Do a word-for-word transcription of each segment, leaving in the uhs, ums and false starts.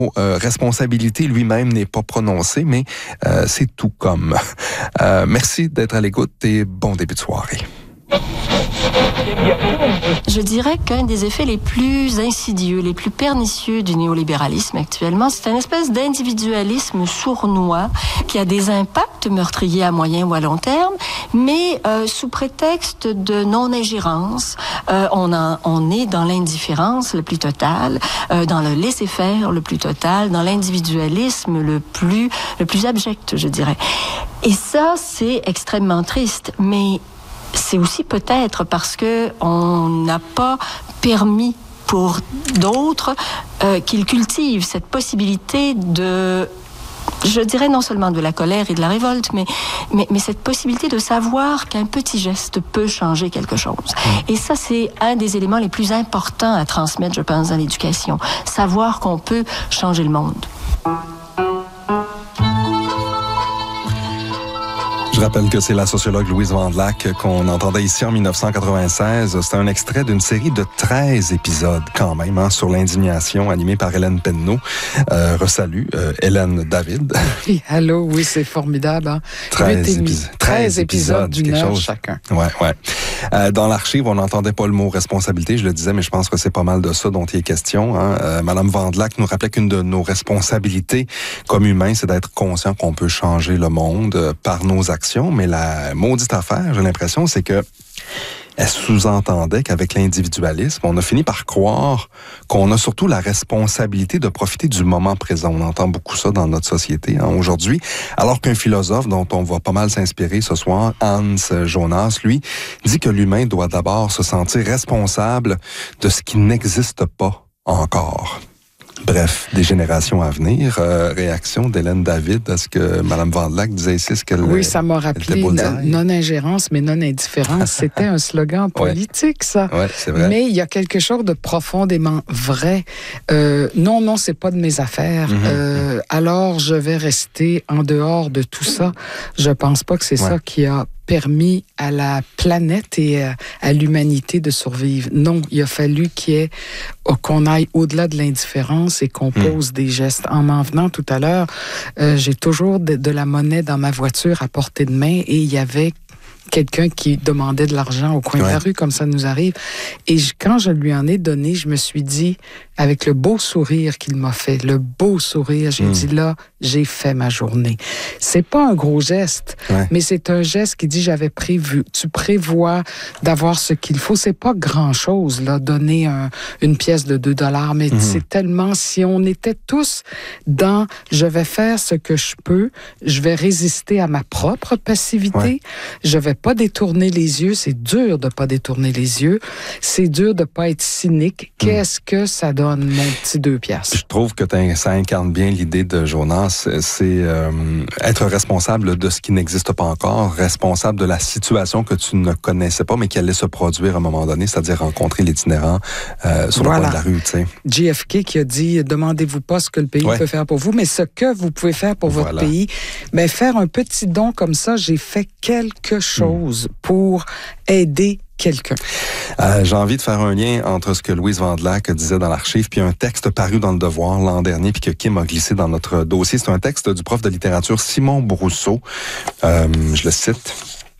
Euh, responsabilité lui-même n'est pas prononcé, mais euh, c'est tout comme. Euh, merci d'être à l'écoute et bon début de soirée. Je dirais qu'un des effets les plus insidieux, les plus pernicieux du néolibéralisme actuellement, c'est une espèce d'individualisme sournois qui a des impacts meurtriers à moyen ou à long terme, mais euh, sous prétexte de non-ingérence, euh, on, en, on est dans l'indifférence le plus totale, euh, dans le laisser-faire le plus total, dans l'individualisme le plus, le plus abject, je dirais. Et ça, c'est extrêmement triste, mais c'est aussi peut-être parce que on n'a pas permis pour d'autres euh, qu'ils cultivent cette possibilité de, je dirais non seulement de la colère et de la révolte, mais, mais, mais cette possibilité de savoir qu'un petit geste peut changer quelque chose. Et ça, c'est un des éléments les plus importants à transmettre, je pense, dans l'éducation. Savoir qu'on peut changer le monde. Je rappelle que c'est la sociologue Louise Vandelac qu'on entendait ici en dix-neuf cent quatre-vingt-seize. C'était un extrait d'une série de treize épisodes quand même hein, sur l'indignation animée par Hélène Penneau. Euh, Resalut, euh, Hélène David. Oui, allô, oui, c'est formidable. Hein? treize, épis- treize épisodes d'une heure chose. Chacun. Ouais, ouais. Euh, dans l'archive, on n'entendait pas le mot responsabilité, je le disais, mais je pense que c'est pas mal de ça dont il est question. Hein. Euh, Madame Vandelac nous rappelait qu'une de nos responsabilités comme humains, c'est d'être conscient qu'on peut changer le monde euh, par nos actions. Mais la maudite affaire, j'ai l'impression, c'est que elle sous-entendait qu'avec l'individualisme, on a fini par croire qu'on a surtout la responsabilité de profiter du moment présent. On entend beaucoup ça dans notre société hein, aujourd'hui, alors qu'un philosophe dont on va pas mal s'inspirer ce soir, Hans Jonas, lui, dit que l'humain doit d'abord se sentir responsable de ce qui n'existe pas encore. Bref, des générations à venir. Euh, réaction d'Hélène David à ce que Mme Vandelac disait ici, ce qu'elle Oui, ça m'a rappelé non-ingérence, mais non-indifférence. C'était un slogan politique, ouais. ça. Oui, c'est vrai. Mais il y a quelque chose de profondément vrai. Euh, non, non, c'est pas de mes affaires. Mm-hmm. Euh, alors, je vais rester en dehors de tout ça. Je pense pas que c'est ouais. ça qui a permis à la planète et à, à l'humanité de survivre. Non, il a fallu qu'il y ait, qu'on aille au-delà de l'indifférence et qu'on pose mmh. des gestes. En m'en venant tout à l'heure, euh, j'ai toujours de, de la monnaie dans ma voiture à portée de main et il y avait quelqu'un qui demandait de l'argent au coin ouais. de la rue, comme ça nous arrive. Et je, quand je lui en ai donné, je me suis dit, avec le beau sourire qu'il m'a fait, le beau sourire, j'ai mmh. dit là, j'ai fait ma journée. C'est pas un gros geste, ouais. mais c'est un geste qui dit, j'avais prévu. Tu prévois d'avoir ce qu'il faut. C'est pas grand-chose, là, donner un, une pièce de deux dollars, mais mmh. c'est tellement, si on était tous dans, je vais faire ce que je peux, je vais résister à ma propre passivité, ouais. je vais pas détourner les yeux, c'est dur de pas détourner les yeux, c'est dur de pas être cynique. Qu'est-ce mmh. que ça donne, mon petit deux piastres? Je trouve que ça incarne bien l'idée de Jonas, c'est euh, être responsable de ce qui n'existe pas encore, responsable de la situation que tu ne connaissais pas, mais qui allait se produire à un moment donné, c'est-à-dire rencontrer l'itinérant euh, sur voilà. le coin de la rue. Tu sais. J F K qui a dit, demandez-vous pas ce que le pays ouais. peut faire pour vous, mais ce que vous pouvez faire pour voilà. votre pays. Mais faire un petit don comme ça, j'ai fait quelque chose mmh. pour aider quelqu'un. Euh, j'ai envie de faire un lien entre ce que Louise Vandelac disait dans l'archive puis un texte paru dans Le Devoir l'an dernier puis que Kim a glissé dans notre dossier. C'est un texte du prof de littérature Simon Brousseau. Euh, je le cite.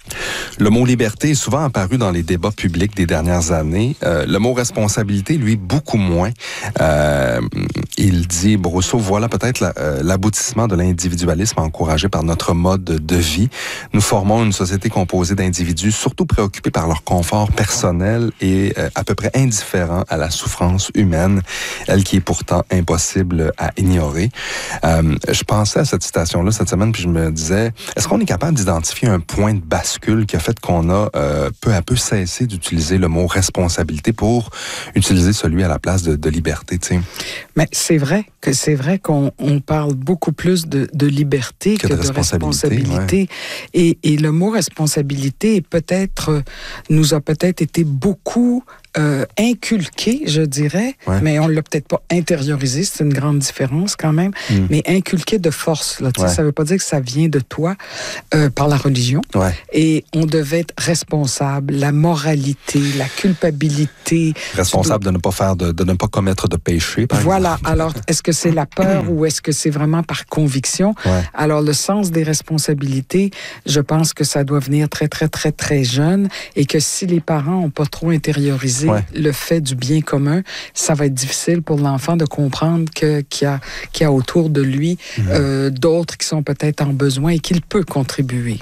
Le mot liberté est souvent apparu dans les débats publics des dernières années. Euh, le mot responsabilité, lui, beaucoup moins. Euh, il dit, Brousseau, voilà peut-être la, euh, l'aboutissement de l'individualisme encouragé par notre mode de vie. Nous formons une société composée d'individus surtout préoccupés par leur confort personnel et euh, à peu près indifférents à la souffrance humaine, elle qui est pourtant impossible à ignorer. Euh, je pensais à cette citation-là cette semaine, puis je me disais, est-ce qu'on est capable d'identifier un point de bascule qui a fait qu'on a euh, peu à peu cessé d'utiliser le mot responsabilité pour utiliser celui à la place de, de liberté, tu sais. Mais c'est vrai que c'est vrai qu'on on parle beaucoup plus de, de liberté que, que de, de responsabilité. responsabilité. Ouais. Et, et le mot responsabilité est peut-être nous a peut-être été beaucoup euh, inculqué, je dirais, ouais. mais on l'a peut-être pas intériorisé, c'est une grande différence quand même, mm. mais inculqué de force. Là, ouais. Ça veut pas dire que ça vient de toi euh, par la religion. Ouais. Et on devait être responsable, la moralité, la culpabilité. Responsable dois... de ne pas faire, de, de ne pas commettre de péché, par voilà. exemple. Alors, est-ce que c'est la peur ou est-ce que c'est vraiment par conviction? Ouais. Alors, le sens des responsabilités, je pense que ça doit venir très, très, très, très jeune et que si les parents n'ont pas trop intériorisé ouais. le fait du bien commun, ça va être difficile pour l'enfant de comprendre que, qu'il, y a, qu'il y a autour de lui mmh. euh, d'autres qui sont peut-être en besoin et qu'il peut contribuer.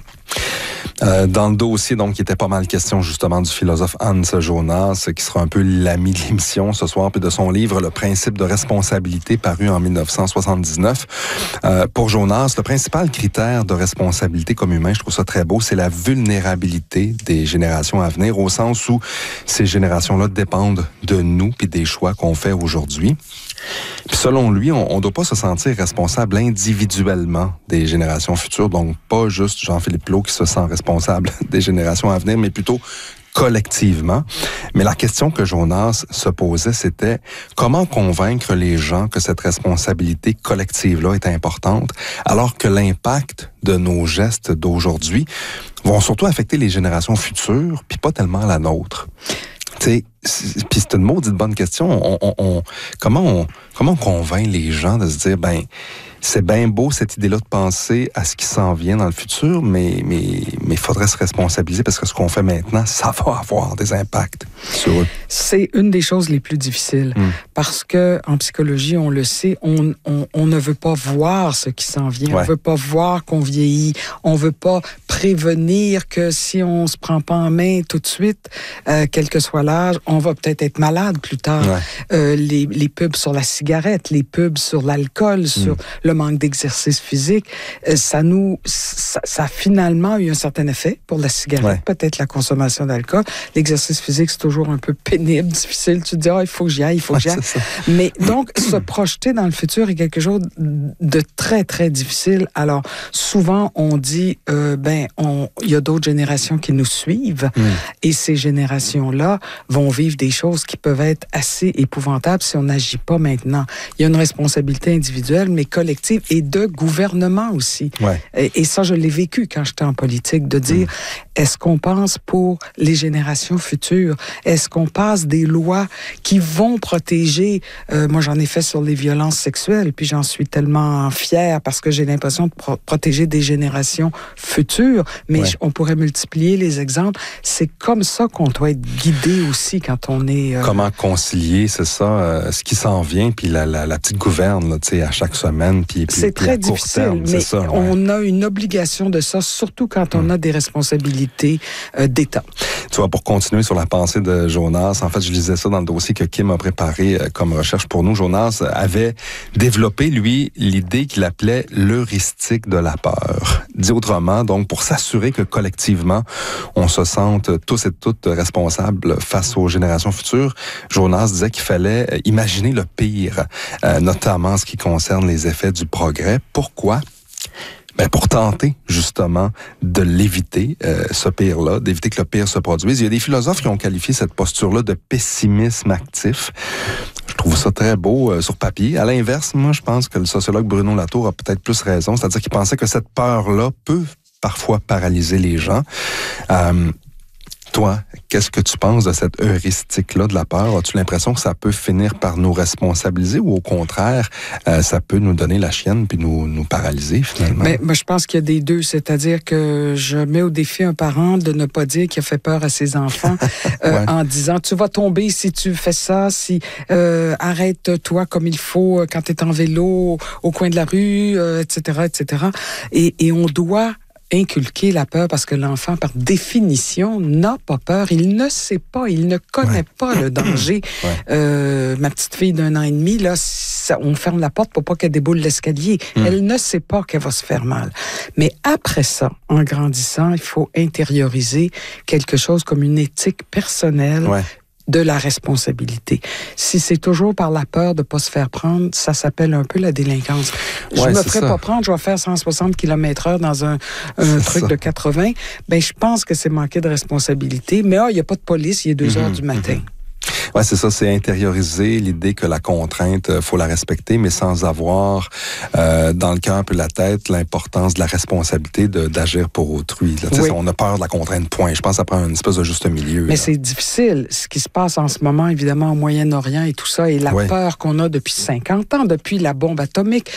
Euh, dans le dossier, donc, il était pas mal question justement du philosophe Hans Jonas, qui sera un peu l'ami de l'émission ce soir, puis de son livre « Le principe de responsabilité » paru en dix-neuf cent soixante-dix-neuf. Euh, pour Jonas, le principal critère de responsabilité comme humain, je trouve ça très beau, c'est la vulnérabilité des générations à venir, au sens où ces générations-là dépendent de nous puis des choix qu'on fait aujourd'hui. Puis selon lui, on ne doit pas se sentir responsable individuellement des générations futures, donc pas juste Jean-Philippe Plault qui se sent responsable des générations à venir, mais plutôt collectivement. Mais la question que Jonas se posait, c'était comment convaincre les gens que cette responsabilité collective-là est importante, alors que l'impact de nos gestes d'aujourd'hui vont surtout affecter les générations futures, puis pas tellement la nôtre. Tu sais, puis c'est une maudite bonne question. On, on, on, comment, on, comment on convainc les gens de se dire, ben, c'est bien beau cette idée-là de penser à ce qui s'en vient dans le futur, mais mais mais faudrait se responsabiliser parce que ce qu'on fait maintenant, ça va avoir des impacts sur eux. C'est une des choses les plus difficiles mm. parce que en psychologie, on le sait, on on, on ne veut pas voir ce qui s'en vient, ouais. on veut pas voir qu'on vieillit, on veut pas prévenir que si on se prend pas en main tout de suite, euh, quel que soit l'âge, on va peut-être être malade plus tard. Ouais. Euh, les les pubs sur la cigarette, les pubs sur l'alcool, mm. sur le manque d'exercice physique, ça nous, ça, ça a finalement eu un certain effet pour la cigarette, ouais. peut-être la consommation d'alcool. L'exercice physique, c'est toujours un peu pénible, difficile. Tu te dis, ah, oh, il faut que j'y aille, il faut que j'y aille. Mais donc, se projeter dans le futur est quelque chose de très, très difficile. Alors, souvent, on dit, euh, ben, on, il y a d'autres générations qui nous suivent mm. et ces générations-là vont vivre des choses qui peuvent être assez épouvantables si on n'agit pas maintenant. Il y a une responsabilité individuelle, mais collective et de gouvernement aussi. Ouais. Et, et ça, je l'ai vécu quand j'étais en politique, de dire, mmh. est-ce qu'on pense pour les générations futures? Est-ce qu'on passe des lois qui vont protéger... Euh, moi, j'en ai fait sur les violences sexuelles, puis j'en suis tellement fière parce que j'ai l'impression de pro- protéger des générations futures, mais ouais. on pourrait multiplier les exemples. C'est comme ça qu'on doit être guidé aussi quand on est... Euh... Comment concilier, c'est ça, euh, ce qui s'en vient, puis la, la, la petite gouverne, là, tu sais, à chaque semaine. Puis, puis, c'est très difficile, terme, mais ça, ouais. on a une obligation de ça, surtout quand on mmh. a des responsabilités euh, d'État. Tu vois, pour continuer sur la pensée de Jonas, en fait, je lisais ça dans le dossier que Kim a préparé euh, comme recherche pour nous. Jonas avait développé, lui, l'idée qu'il appelait l'heuristique de la peur. Dit autrement, donc, pour s'assurer que collectivement, on se sente tous et toutes responsables face aux générations futures, Jonas disait qu'il fallait imaginer le pire, euh, notamment en ce qui concerne les effets du progrès. Pourquoi? Ben pour tenter, justement, de l'éviter, euh, ce pire-là, d'éviter que le pire se produise. Il y a des philosophes qui ont qualifié cette posture-là de pessimisme actif. Je trouve ça très beau euh, sur papier. À l'inverse, moi, je pense que le sociologue Bruno Latour a peut-être plus raison, c'est-à-dire qu'il pensait que cette peur-là peut parfois paralyser les gens. Euh, Toi, qu'est-ce que tu penses de cette heuristique-là de la peur? As-tu l'impression que ça peut finir par nous responsabiliser ou au contraire, euh, ça peut nous donner la chienne puis nous, nous paralyser finalement? Mais, moi, je pense qu'il y a des deux. C'est-à-dire que je mets au défi un parent de ne pas dire qu'il a fait peur à ses enfants euh, ouais. en disant, tu vas tomber si tu fais ça, si euh, arrête-toi comme il faut quand tu es en vélo au coin de la rue, euh, et cetera, et cetera. Et, et on doit inculquer la peur parce que l'enfant, par définition, n'a pas peur. Il ne sait pas, il ne connaît ouais. pas le danger. Ouais. Euh, ma petite fille d'un an et demi, là, ça, on ferme la porte pour pas qu'elle déboule l'escalier. Mm. Elle ne sait pas qu'elle va se faire mal. Mais après ça, en grandissant, il faut intérioriser quelque chose comme une éthique personnelle. Ouais. de la responsabilité. Si c'est toujours par la peur de ne pas se faire prendre, ça s'appelle un peu la délinquance. Je ouais, me ferai ça. pas prendre, je vais faire cent soixante kilomètres heure dans un, un truc ça. de quatre-vingts. Ben, je pense que c'est manquer de responsabilité. Mais ah, il n'y a pas de police, il est deux mm-hmm, heures du matin. Mm-hmm. Ouais, c'est ça, c'est intérioriser l'idée que la contrainte, euh, faut la respecter, mais sans avoir euh, dans le cœur et la tête l'importance de la responsabilité de, d'agir pour autrui. Là. Oui. On a peur de la contrainte, point. Je pense que ça prend une espèce de juste milieu. Mais là. C'est difficile, ce qui se passe en ce moment, évidemment, au Moyen-Orient et tout ça, et la ouais. peur qu'on a depuis cinquante ans, depuis la bombe atomique,